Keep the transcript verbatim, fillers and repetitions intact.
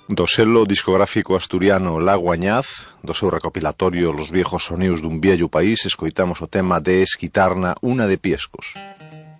Do selo discográfico asturiano Lago Añaz, do seu recopilatorio Los viejos sonidos dun viello país, escoitamos o tema de Esquitarna, Una de Piescos.